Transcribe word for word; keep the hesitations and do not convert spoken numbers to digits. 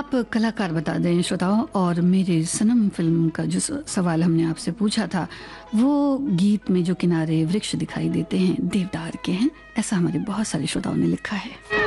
आप कलाकार बता दें श्रोताओं। और मेरे सनम फिल्म का जो सवाल हमने आपसे पूछा था, वो गीत में जो किनारे वृक्ष दिखाई देते हैं देवदार के हैं, ऐसा हमारे बहुत सारे श्रोताओं ने लिखा है।